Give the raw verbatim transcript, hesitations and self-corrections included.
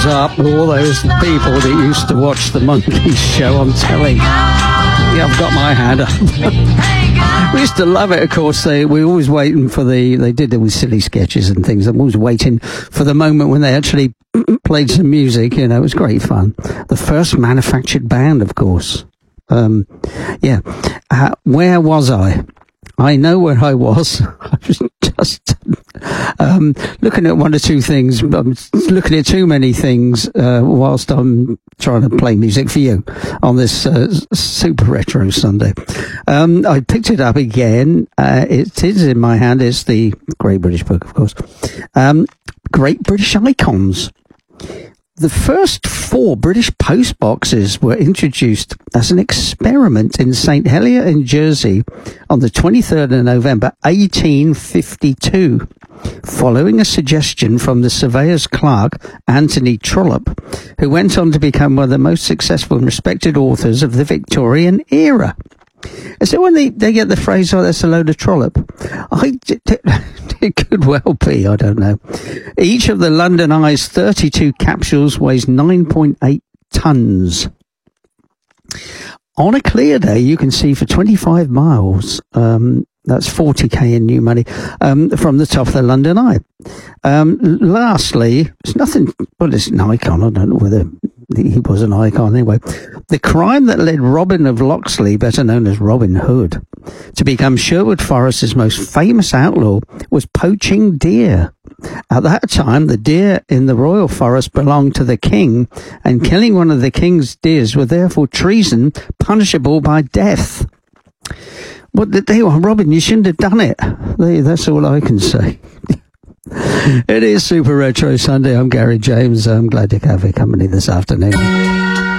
up all those people that used to watch the Monkeys show on telly. Yeah, I've got my hand up. We used to love it, of course. They, we were always waiting for the, they did it with silly sketches and things. I'm always waiting for the moment when they actually played some music. You know, it was great fun. The first manufactured band, of course. Um, yeah. Uh, where was I? I know where I was. I was just um, looking at one or two things. I'm looking at too many things uh, whilst I'm trying to play music for you on this uh, Super Retro Sunday. Um, I picked it up again. Uh, it is in my hand. It's the Great British Book, of course. Um, Great British Icons. The first four British post boxes were introduced as an experiment in Saint Helier in Jersey on the twenty-third of November eighteen fifty-two, following a suggestion from the surveyor's clerk Anthony Trollope, who went on to become one of the most successful and respected authors of the Victorian era. So when they, they get the phrase, oh, that's a load of trollop, I, it could well be, I don't know. Each of the London Eye's thirty-two capsules weighs nine point eight tons. On a clear day, you can see for twenty-five miles, um, that's forty k in new money, um, from the top of the London Eye. Um, lastly, it's nothing, well, it's an icon, I don't know whether he was an icon anyway. The crime that led Robin of Locksley, better known as Robin Hood, to become Sherwood Forest's most famous outlaw was poaching deer. At that time, the deer in the royal forest belonged to the king, and killing one of the king's deers was therefore treason, punishable by death. What did they want? Robin, you shouldn't have done it. That's all I can say. It is Super Retro Sunday. I'm Gary James. I'm glad to have your company this afternoon.